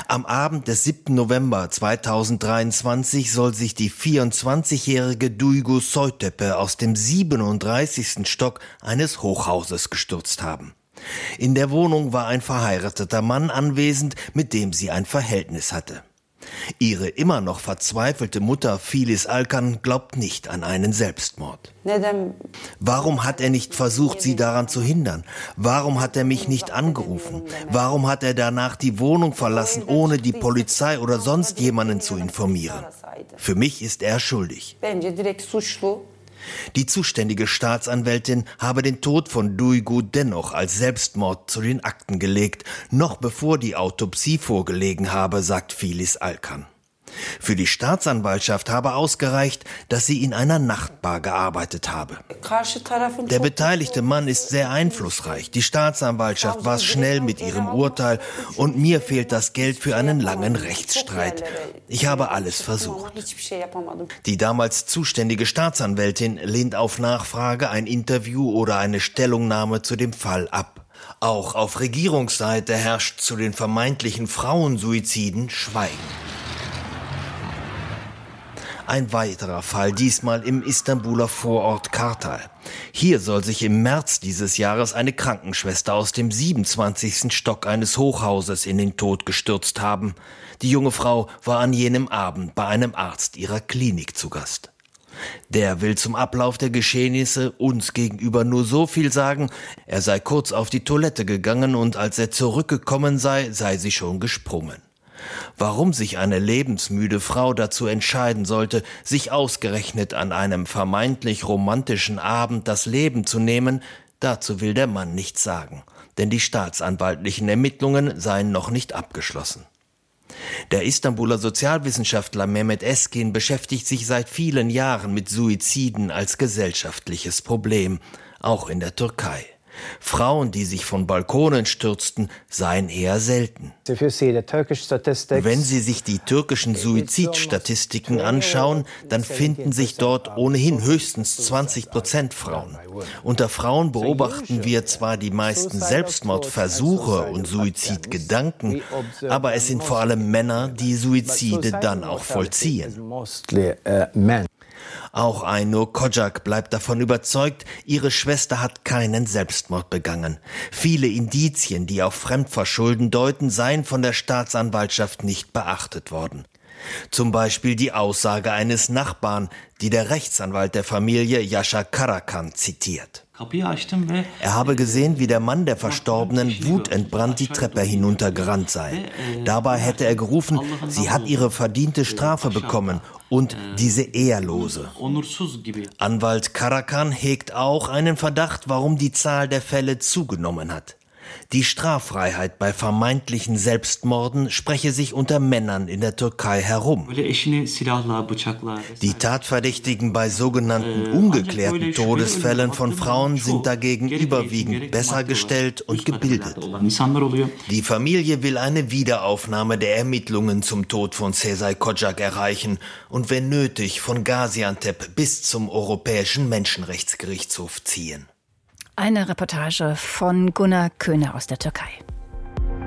Am Abend des 7. November 2023 soll sich die 24-jährige Duygu Soytepe aus dem 37. Stock eines Hochhauses gestürzt haben. In der Wohnung war ein verheirateter Mann anwesend, mit dem sie ein Verhältnis hatte. Ihre immer noch verzweifelte Mutter Filiz Alkan glaubt nicht an einen Selbstmord. Warum hat er nicht versucht, sie daran zu hindern? Warum hat er mich nicht angerufen? Warum hat er danach die Wohnung verlassen, ohne die Polizei oder sonst jemanden zu informieren? Für mich ist er schuldig. Die zuständige Staatsanwältin habe den Tod von Duygu dennoch als Selbstmord zu den Akten gelegt, noch bevor die Autopsie vorgelegen habe, sagt Filiz Alkan. Für die Staatsanwaltschaft habe ausgereicht, dass sie in einer Nachtbar gearbeitet habe. Der beteiligte Mann ist sehr einflussreich. Die Staatsanwaltschaft war schnell mit ihrem Urteil und mir fehlt das Geld für einen langen Rechtsstreit. Ich habe alles versucht. Die damals zuständige Staatsanwältin lehnt auf Nachfrage ein Interview oder eine Stellungnahme zu dem Fall ab. Auch auf Regierungsseite herrscht zu den vermeintlichen Frauensuiziden Schweigen. Ein weiterer Fall, diesmal im Istanbuler Vorort Kartal. Hier soll sich im März dieses Jahres eine Krankenschwester aus dem 27. Stock eines Hochhauses in den Tod gestürzt haben. Die junge Frau war an jenem Abend bei einem Arzt ihrer Klinik zu Gast. Der will zum Ablauf der Geschehnisse uns gegenüber nur so viel sagen: Er sei kurz auf die Toilette gegangen und als er zurückgekommen sei sie schon gesprungen. Warum sich eine lebensmüde Frau dazu entscheiden sollte, sich ausgerechnet an einem vermeintlich romantischen Abend das Leben zu nehmen, dazu will der Mann nichts sagen, denn die staatsanwaltlichen Ermittlungen seien noch nicht abgeschlossen. Der Istanbuler Sozialwissenschaftler Mehmet Eskin beschäftigt sich seit vielen Jahren mit Suiziden als gesellschaftliches Problem, auch in der Türkei. Frauen, die sich von Balkonen stürzten, seien eher selten. Wenn Sie sich die türkischen Suizidstatistiken anschauen, dann finden sich dort ohnehin höchstens 20% Frauen. Unter Frauen beobachten wir zwar die meisten Selbstmordversuche und Suizidgedanken, aber es sind vor allem Männer, die Suizide dann auch vollziehen. Auch Aynur Kocak bleibt davon überzeugt, ihre Schwester hat keinen Selbstmord begangen. Viele Indizien, die auf Fremdverschulden deuten, seien von der Staatsanwaltschaft nicht beachtet worden. Zum Beispiel die Aussage eines Nachbarn, die der Rechtsanwalt der Familie Yashar Karakan zitiert. Er habe gesehen, wie der Mann der Verstorbenen wutentbrannt die Treppe hinuntergerannt sei. Dabei hätte er gerufen, sie hat ihre verdiente Strafe bekommen und diese Ehrlose. Anwalt Karakan hegt auch einen Verdacht, warum die Zahl der Fälle zugenommen hat. Die Straffreiheit bei vermeintlichen Selbstmorden spreche sich unter Männern in der Türkei herum. Die Tatverdächtigen bei sogenannten ungeklärten Todesfällen von Frauen sind dagegen überwiegend besser gestellt und gebildet. Die Familie will eine Wiederaufnahme der Ermittlungen zum Tod von Sezai Kocak erreichen und wenn nötig von Gaziantep bis zum Europäischen Menschenrechtsgerichtshof ziehen. Eine Reportage von Gunnar Köhne aus der Türkei.